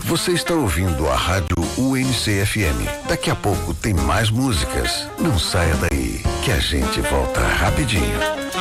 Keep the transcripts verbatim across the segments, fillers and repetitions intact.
Você está ouvindo a Rádio U N C F M. Daqui a pouco tem mais músicas. Não saia daí, que a gente volta rapidinho.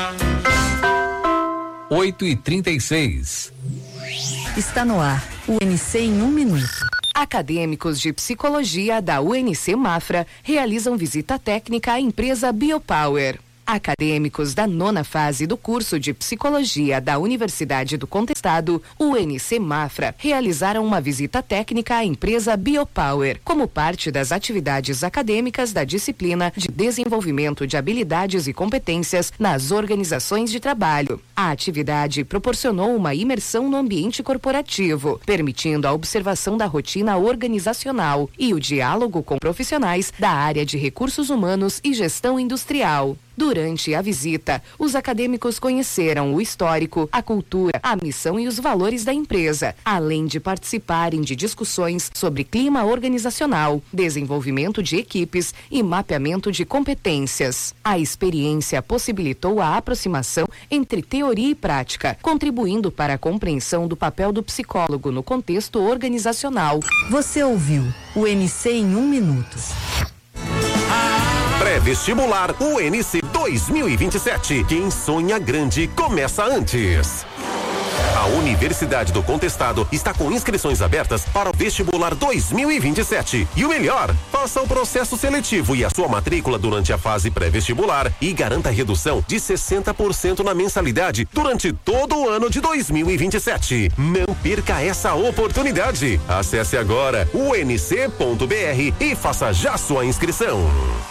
oito e trinta e seis. Está no ar, U N C em um minuto. Acadêmicos de psicologia da U N C Mafra realizam visita técnica à empresa Biopower. Acadêmicos da nona fase do curso de Psicologia da Universidade do Contestado, U N C Mafra, realizaram uma visita técnica à empresa Biopower, como parte das atividades acadêmicas da disciplina de Desenvolvimento de Habilidades e Competências nas Organizações de Trabalho. A atividade proporcionou uma imersão no ambiente corporativo, permitindo a observação da rotina organizacional e o diálogo com profissionais da área de recursos humanos e gestão industrial. Durante a visita, os acadêmicos conheceram o histórico, a cultura, a missão e os valores da empresa, além de participarem de discussões sobre clima organizacional, desenvolvimento de equipes e mapeamento de competências. A experiência possibilitou a aproximação entre teoria e prática, contribuindo para a compreensão do papel do psicólogo no contexto organizacional. Você ouviu o U N C em um minuto. Pré-vestibular U N C dois mil e vinte e sete. Quem sonha grande começa antes. A Universidade do Contestado está com inscrições abertas para o vestibular dois mil e vinte e sete. E o melhor, faça o processo seletivo e a sua matrícula durante a fase pré-vestibular e garanta redução de sessenta por cento na mensalidade durante todo o ano de dois mil e vinte e sete. Não perca essa oportunidade. Acesse agora u n c ponto b r e faça já sua inscrição.